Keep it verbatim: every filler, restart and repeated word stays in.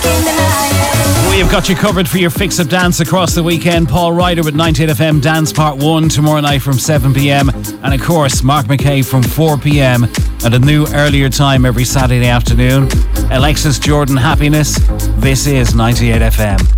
We've got you covered for your fix of dance across the weekend. Paul Ryder with ninety-eight F M Dance Part one tomorrow night from seven p.m. And of course, Mark McKay from four p.m. at a new earlier time every Saturday afternoon. Alexis Jordan, Happiness. This is ninety-eight F M.